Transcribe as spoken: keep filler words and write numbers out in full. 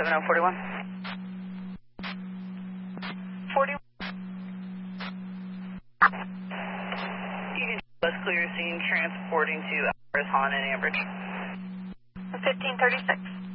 seven oh forty-one. forty-one. You can let's clear scene transporting to Alvarez, Han, and Ambridge. fifteen thirty-six.